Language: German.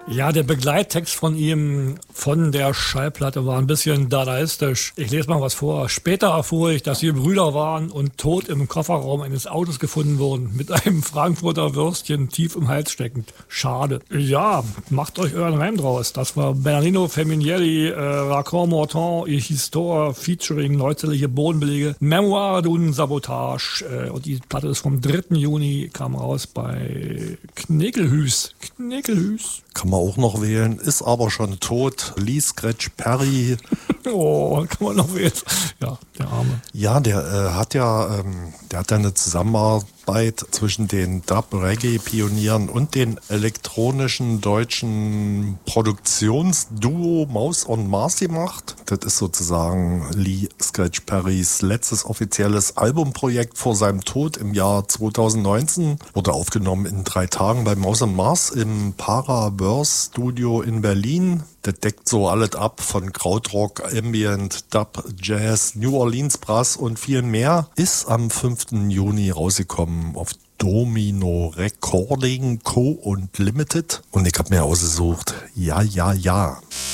Ja, der Begleittext von ihm von der Schallplatte war ein bisschen dadaistisch. Ich lese mal was vor. Später erfuhr ich, dass wir Brüder waren und tot im Kofferraum eines Autos gefunden wurden, mit einem Frankfurter Würstchen tief im Hals steckend. Schade. Ja, macht euch euren Reim draus. Das war Bernardino Feminielli, Raccord Morton, Histoire, featuring neuzeitliche Bodenbelege, Memoire d'une Sabotage. Und die Platte ist vom 3. Juni, kam raus bei Knekelhüs. Kann man auch noch wählen, ist aber schon tot. Lee Scratch Perry. Oh, kann man noch wählen. Ja, der Arme. Ja, der hat ja eine Zusammenarbeit zwischen den Dub-Reggae-Pionieren und den elektronischen deutschen Produktionsduo Maus und Mars gemacht. Das ist sozusagen Lee Scratch Perrys letztes offizielles Albumprojekt vor seinem Tod im Jahr 2019. Wurde aufgenommen in 3 Tagen bei Maus und Mars im Paraverse Studio in Berlin. Das deckt so alles ab von Krautrock, Ambient, Dub, Jazz, New Orleans Brass und viel mehr. Ist am 5. Juni rausgekommen auf Domino Recording Co. und Limited. Und ich habe mir ausgesucht, ja.